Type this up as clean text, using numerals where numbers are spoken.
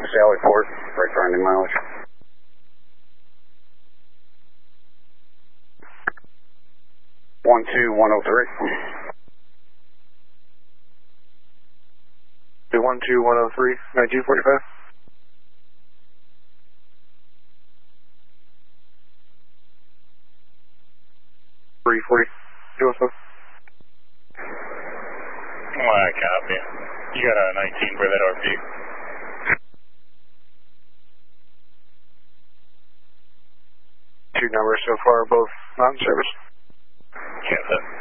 Sallyport, right for ending mileage. One two 103. 12103, 1945. Alright, copy. You got a 19 for that RP. Two numbers so far, both mountain service. Cancel.